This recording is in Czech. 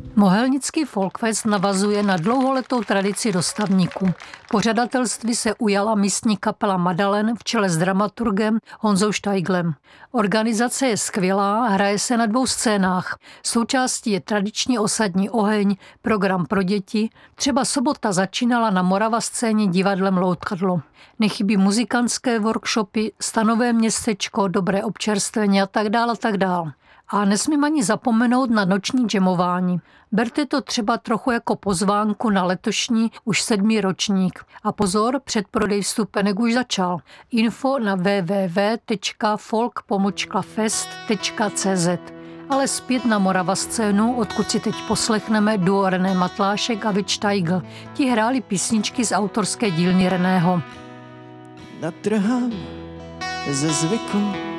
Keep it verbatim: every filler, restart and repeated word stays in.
Mohelnický Folkfest navazuje na dlouholetou tradici dostavníků. Pořadatelství se ujala místní kapela Madalen v čele s dramaturgem Honzou Steiglem. Organizace je skvělá, hraje se na dvou scénách. Součástí je tradiční osadní oheň, program pro děti. Třeba sobota začínala na Morava scéně divadlem Loutkadlo. Nechybí muzikantské workshopy, stanové městečko, dobré občerstvení a tak dál a tak dál. A nesmím ani zapomenout na noční džemování. Berte to třeba trochu jako pozvánku na letošní už sedmý ročník. A pozor, předprodej vstupenek už začal. Info na w w w tečka folk pomlčka fest tečka c z. Ale zpět na Morava scénu, odkud si teď poslechneme duo René Matlášek a Vít Steigl. Ti hráli písničky z autorské dílny Reného. Natrhám ze zvyku